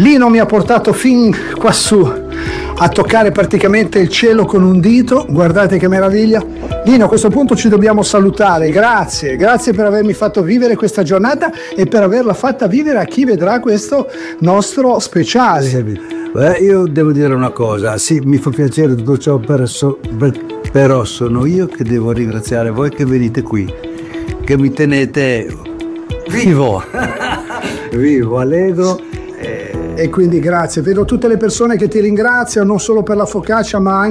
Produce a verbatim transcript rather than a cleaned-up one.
Lino mi ha portato fin quassù a toccare praticamente il cielo con un dito, guardate che meraviglia. Lino, a questo punto ci dobbiamo salutare, grazie, grazie per avermi fatto vivere questa giornata e per averla fatta vivere a chi vedrà questo nostro speciale. Beh, io devo dire una cosa, sì, mi fa piacere tutto ciò, per so, per, però sono io che devo ringraziare voi che venite qui, che mi tenete vivo, vivo, allegro. E quindi grazie, vedo tutte le persone che ti ringraziano non solo per la focaccia ma anche